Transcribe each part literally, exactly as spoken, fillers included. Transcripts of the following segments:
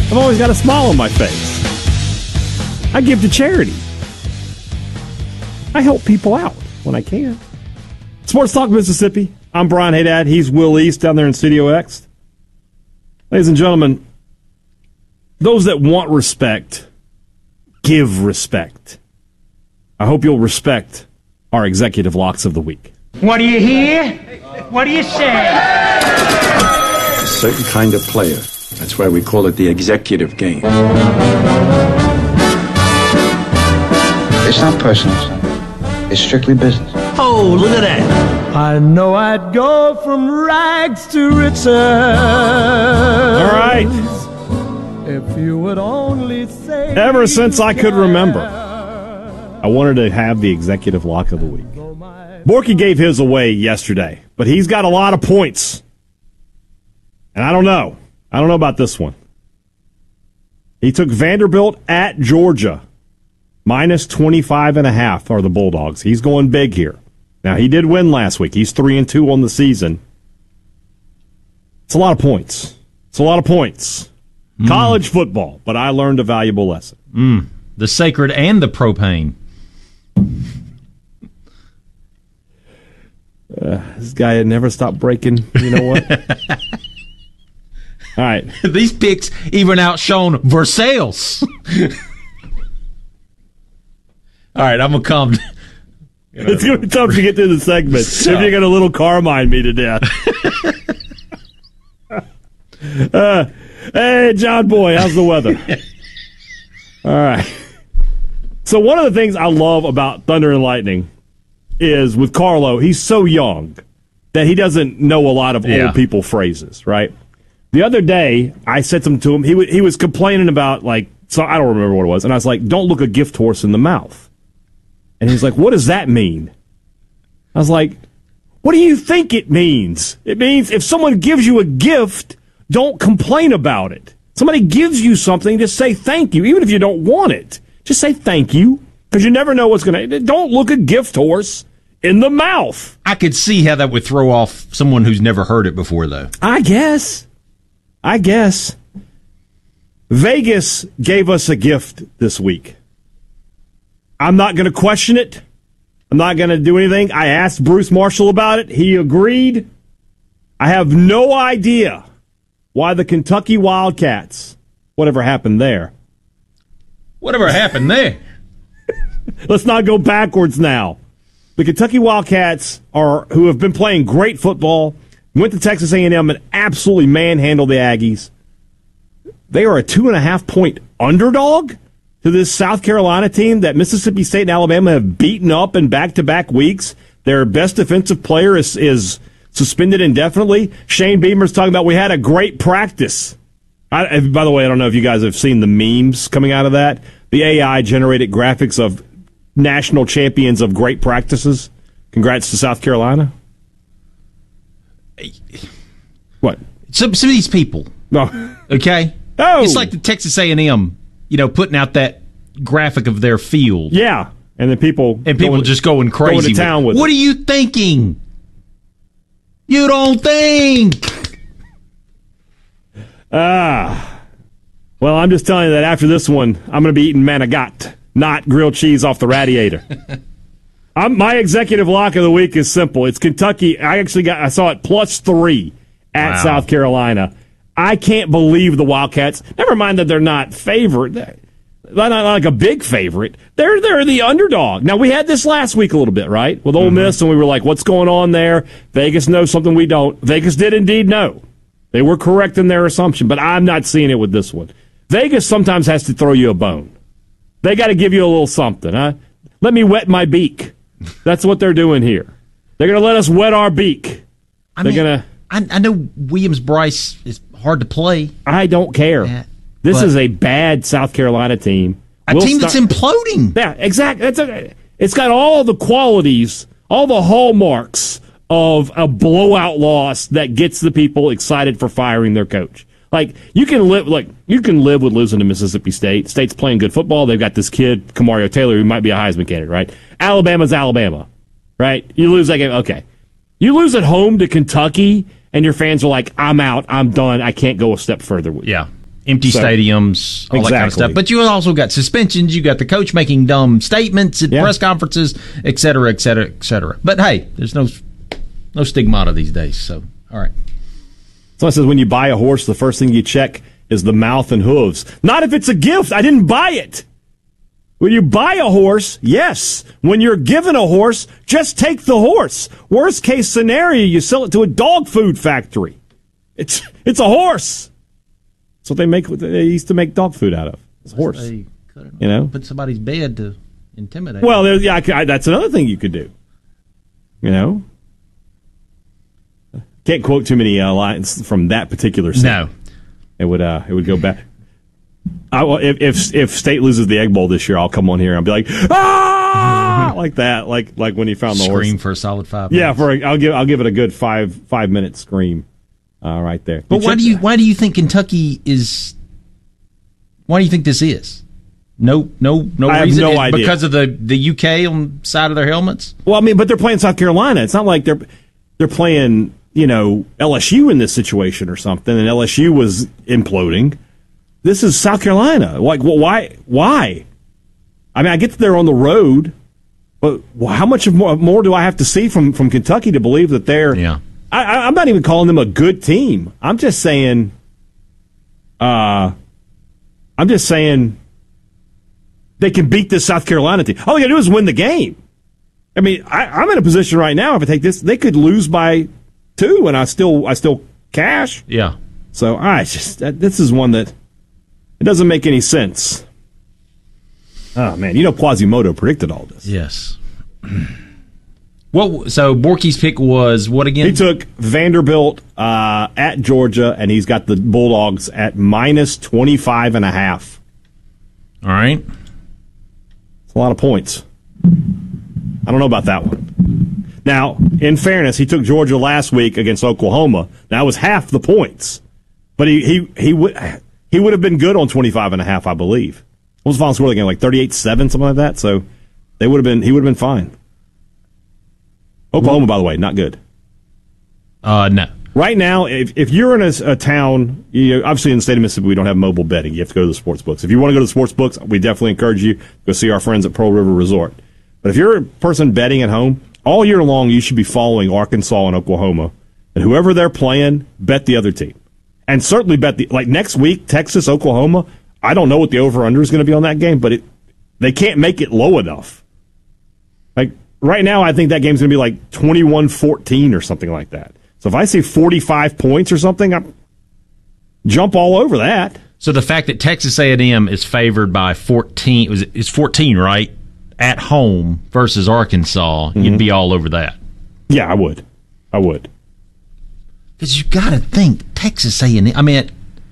I've always got a smile on my face. I give to charity. I help people out when I can. Sports Talk Mississippi. I'm Brian Haydad. He's Will East down there in Studio X. Ladies and gentlemen, those that want respect, give respect. I hope you'll respect our executive locks of the week. What do you hear? What do you say? A certain kind of player. That's why we call it the executive game. It's not personal, son. It's strictly business. Oh, look at that. I know I'd go from rags to riches. All right. If you would only say. Ever since I could remember, I wanted to have the executive lock of the week. Borky gave his away yesterday, but he's got a lot of points. And I don't know. I don't know about this one. He took Vanderbilt at Georgia. Minus twenty-five and a half are the Bulldogs. He's going big here. Now, he did win last week. He's three and two on the season. It's a lot of points. It's a lot of points. Mm. College football, but I learned a valuable lesson. Mm. The sacred and the propane. Uh, this guy had never stopped breaking. You know what? All right. These picks even outshone Versailles. All right, I'm going to come. It's going to be tough to get through the segment so. If you're going to little Carmine me to death. uh, hey, John Boy, how's the weather? All right. So one of the things I love about Thunder and Lightning is with Carlo, he's so young that he doesn't know a lot of yeah. old people phrases, right? The other day, I said something to him. He, w- he was complaining about, like, so I don't remember what it was. And I was like, don't look a gift horse in the mouth. And he's like, what does that mean? I was like, what do you think it means? It means if someone gives you a gift, don't complain about it. Somebody gives you something, just say thank you, even if you don't want it. Just say thank you, because you never know what's going to... Don't look a gift horse in the mouth. I could see how that would throw off someone who's never heard it before, though. I guess. I guess. Vegas gave us a gift this week. I'm not going to question it. I'm not going to do anything. I asked Bruce Marshall about it. He agreed. I have no idea why the Kentucky Wildcats, whatever happened there. Whatever happened there? Let's not go backwards now. The Kentucky Wildcats are who have been playing great football, went to Texas A and M and absolutely manhandled the Aggies. They are a two and a half point underdog to this South Carolina team that Mississippi State and Alabama have beaten up in back-to-back weeks. Their best defensive player is, is suspended indefinitely. Shane Beamer's talking about we had a great practice. I, by the way, I don't know if you guys have seen the memes coming out of that. The A I-generated graphics of national champions of great practices. Congrats to South Carolina. What? Some, some of these people. No. Okay? Oh. It's like the Texas A and M, you know, putting out that graphic of their field. Yeah. And then people... And people going, just going crazy. Going to town with, with What it. are you thinking? You don't think. Ah. Well, I'm just telling you that after this one, I'm going to be eating manigot, not grilled cheese off the radiator. I'm, my executive lock of the week is simple. It's Kentucky. I actually got, I saw it plus three at Wow. South Carolina. I can't believe the Wildcats. Never mind that they're not favored. They're not, not like a big favorite. They're they're the underdog. Now, we had this last week a little bit, right? With Ole Miss, and we were like, what's going on there? Vegas knows something we don't. Vegas did indeed know. They were correct in their assumption, but I'm not seeing it with this one. Vegas sometimes has to throw you a bone. They got to give you a little something, huh? Let me wet my beak. That's what they're doing here. They're going to let us wet our beak. I they're mean, going to. I, I know Williams-Brice is hard to play. I don't care. Yeah, this is a bad South Carolina team. A we'll team start, that's imploding. Yeah, exactly. It's, a, it's got all the qualities, all the hallmarks of a blowout loss that gets the people excited for firing their coach. Like you can live, like you can live with losing to Mississippi State. State's playing good football. They've got this kid Kamario Taylor who might be a Heisman candidate, right? Alabama's Alabama, right? You lose that game, okay. You lose at home to Kentucky, and your fans are like, "I'm out. I'm done. I can't go a step further with you." Yeah. empty So- stadiums, all that kind of Exactly. stuff. But you also got suspensions. You got the coach making dumb statements at Yeah. press conferences, et cetera, et cetera, et cetera. But hey, there's no no stigmata these days. So, all right. Someone says when you buy a horse, the first thing you check is the mouth and hooves. Not if it's a gift. I didn't buy it. When you buy a horse, yes. When you're given a horse, just take the horse. Worst case scenario, you sell it to a dog food factory. It's it's a horse. That's what they make. They used to make dog food out of. It's a horse. They cut it You know? put somebody's bed to intimidate. Well, them. there, yeah, I c- I- that's another thing you could do. You know, can't quote too many uh, lines from that particular scene. no. It would uh, it would go back. I, will- if, if if State loses the Egg Bowl this year, I'll come on here and I'll be like, ah, like that, like like when he found the Scream horse. for a solid five. Yeah, minutes. for a, I'll give I'll give it a good five five minute scream, uh, right there. But why check- do you why do you think Kentucky is? Why do you think this is? No, no, no I have reason. no It's idea. Because of the, the U K on the side of their helmets. Well, I mean, but they're playing South Carolina. It's not like they're they're playing, you know, L S U in this situation or something, and L S U was imploding. This is South Carolina. Like, well, why? Why? I mean, I get that they're on the road, but how much of more, more do I have to see from, from Kentucky to believe that they're? Yeah. I, I, I'm not even calling them a good team. I'm just saying. Uh, I'm just saying they can beat this South Carolina team. All they got to do is win the game. I mean, I, I'm in a position right now. If I take this, they could lose by two, and I still, I still cash. Yeah. So I just that, this is one that it doesn't make any sense. Oh man, you know Quasimodo predicted all this. Yes. What? So Borky's pick was what again? He took Vanderbilt uh, at Georgia, and he's got the Bulldogs at minus twenty-five and a half. All right. It's a lot of points. I don't know about that one. Now, in fairness, he took Georgia last week against Oklahoma. That was half the points. But he he he would he would have been good on twenty-five and a half, I believe. What was the final score of the game? Like thirty-eight seven, something like that. So they would have been he would have been fine. Oklahoma, by the way, not good. Uh, no. Right now, if if you're in a, a town, you know, obviously in the state of Mississippi, we don't have mobile betting. You have to go to the sports books. If you want to go to the sports books, we definitely encourage you to go see our friends at Pearl River Resort. But if you're a person betting at home, all year long, you should be following Arkansas and Oklahoma. And whoever they're playing, bet the other team. And certainly bet the, like next week, Texas, Oklahoma, I don't know what the over-under is going to be on that game, but it they can't make it low enough. Like, right now, I think that game's going to be like twenty-one fourteen or something like that. So if I see forty-five points or something, I jump all over that. So the fact that Texas A and M is favored by fourteen was it's fourteen, right? At home versus Arkansas, Mm-hmm. you'd be all over that. Yeah, I would. I would. Because you got to think Texas A and M. I mean,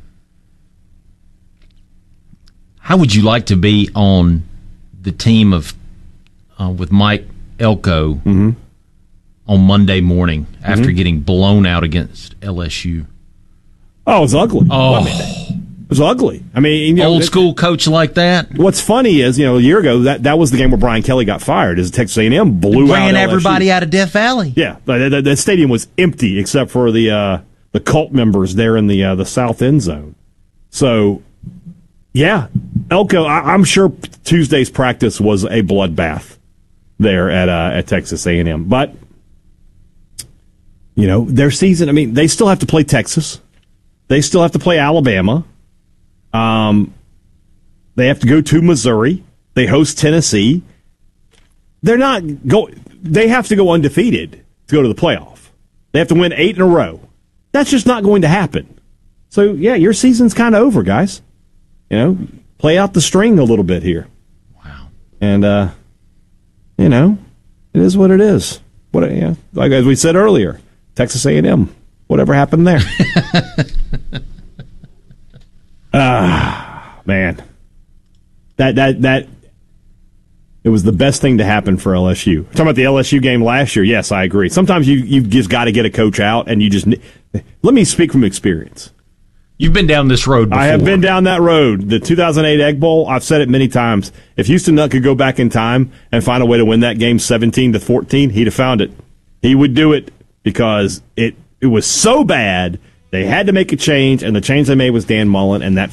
how would you like to be on the team of uh, with Mike Elko Mm-hmm. on Monday morning after Mm-hmm. getting blown out against L S U? Oh, it's ugly. Oh, I mean, it was ugly. I mean, you know, old it- school coach like that What's funny is, you know, a year ago that, that was the game where Brian Kelly got fired. Is Texas A and M blew out ran L S U. everybody out of Death Valley. Yeah, the, the, the stadium was empty except for the uh, the cult members there in the uh, the south end zone. So, yeah, Elko. I, I'm sure Tuesday's practice was a bloodbath there at uh, at Texas A and M. But you know, their season. I mean, they still have to play Texas. They still have to play Alabama. Um, they have to go to Missouri. They host Tennessee. They're not go. They have to go undefeated to go to the playoff. They have to win eight in a row. That's just not going to happen. So yeah, your season's kind of over, guys. You know, play out the string a little bit here. Wow. And uh, you know, it is what it is. What you know, like as we said earlier, Texas A and M. Whatever happened there? Ah, man, that that that it was the best thing to happen for L S U. Talking about the L S U game last year, yes, I agree. Sometimes you you've just got to get a coach out, and you just let me speak from experience. You've been down this road before. I have been down that road. The two thousand eight Egg Bowl, I've said it many times. If Houston Nutt could go back in time and find a way to win that game seventeen to fourteen, he'd have found it. He would do it because it it was so bad. They had to make a change, and the change they made was Dan Mullen, and that